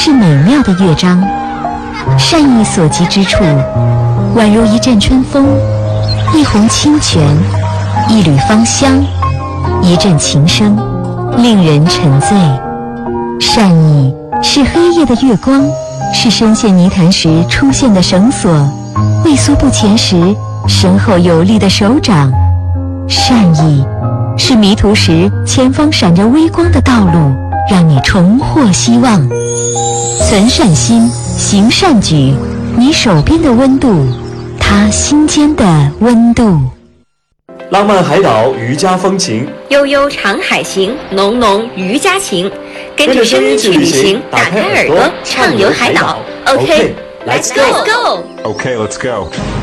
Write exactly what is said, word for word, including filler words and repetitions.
是美妙的乐章。善意所及之处，宛如一阵春风，一泓清泉，一缕芳香，一阵琴声，令人沉醉。善意是黑夜的月光，是深陷泥潭时出现的绳索，畏缩不前时身后有力的手掌。善意是迷途时前方闪着微光的道路，让你重获希望。存善心，行善举，你手边的温度，他心间的温度。 浪漫海岛渔家风情， 悠悠长海行，浓浓渔家情。跟着声音去旅行，打开耳朵畅游海岛。OK，Let's go。 Okay, let's go.